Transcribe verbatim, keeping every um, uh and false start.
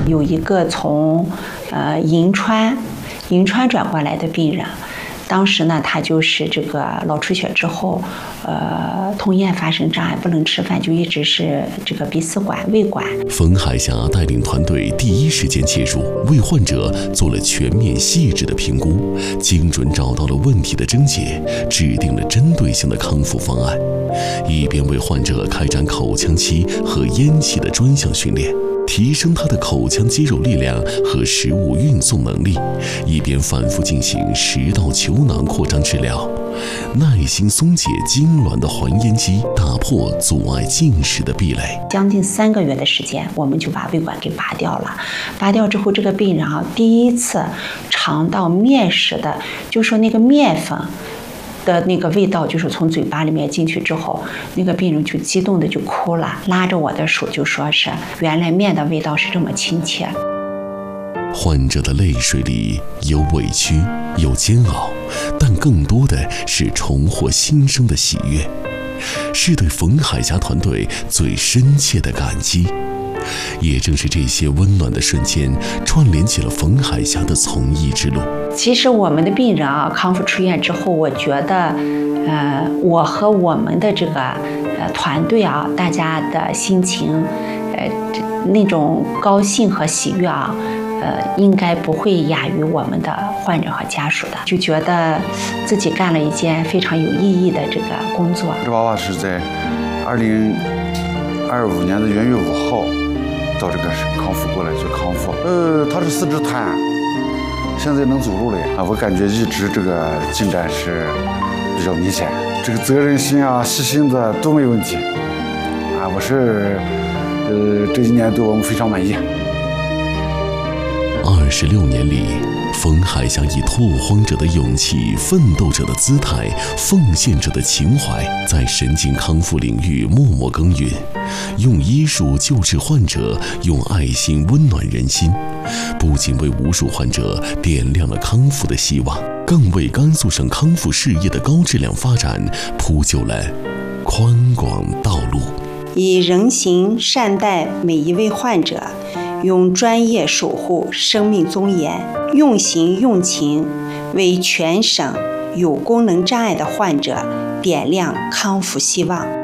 有一个从呃银川银川转过来的病人。当时呢，他就是这个脑出血之后，呃，吞咽发生障碍，不能吃饭，就一直是这个鼻饲管、胃管。 冯海霞带领团队第一时间介入，为患者做了全面细致的评估，精准找到了问题的症结，制定了针对性的康复方案，一边为患者开展口腔期和咽气的专项训练，提升他的口腔肌肉力量和食物运送能力，一边反复进行食道球囊扩张治疗，耐心松解痉挛的还咽肌，打破阻碍进食的壁垒。 将近三个月的时间，我们就把胃管给拔掉了。拔掉之后，这个病人啊，第一次尝到面食的，就说那个面粉的那个味道，就是从嘴巴里面进去之后，那个病人就激动的就哭了，拉着我的手就说是原来面的味道是这么亲切。 患者的泪水里有委屈，有煎熬，但更多的是重获新生的喜悦，是对冯海霞团队最深切的感激。也正是这些温暖的瞬间，串联起了冯海霞的从医之路。 其实我们的病人啊，康复出院之后，我觉得，呃，我和我们的这个呃团队啊，大家的心情，呃，那种高兴和喜悦啊，呃，应该不会亚于我们的患者和家属的。就觉得自己干了一件非常有意义的这个工作。 这娃娃是在二零二五年的元月五号。到这个康复过来做康复，呃，他是四肢瘫，现在能走路了呀。啊，我感觉一直这个进展是比较明显，这个责任心啊、细心的都没问题。啊，我是呃这一年对我们非常满意。 二十六年里，冯海霞以拓荒者的勇气、奋斗者的姿态、奉献者的情怀，在神经康复领域默默耕耘，用医术救治患者，用爱心温暖人心，不仅为无数患者点亮了康复的希望，更为甘肃省康复事业的高质量发展铺就了宽广道路。 以人形善待每一位患者，用专业守护生命尊严，用心用情为全省有功能障碍的患者点亮康复希望。